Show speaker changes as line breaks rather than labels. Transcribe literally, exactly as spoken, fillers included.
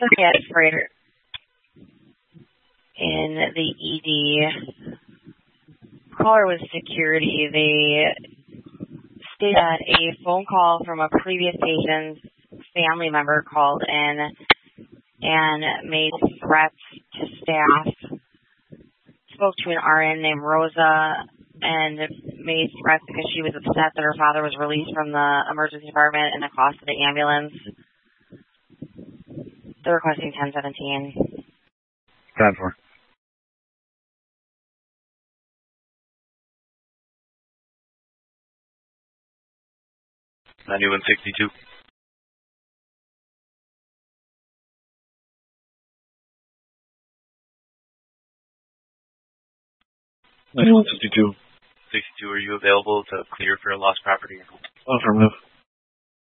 Associated Freighter in the E D. Caller was security. They stated that a phone call from a previous patient's family member called in and made threats to staff. Spoke to an R N named Rosa and made threats because she was upset that her father was released from the emergency department and the cost of the ambulance. They're requesting ten seventeen.
ten four.
ninety-one sixty-two.
ninety-one sixty-two.
sixty-two, are you available to clear for lost property?
Affirmative.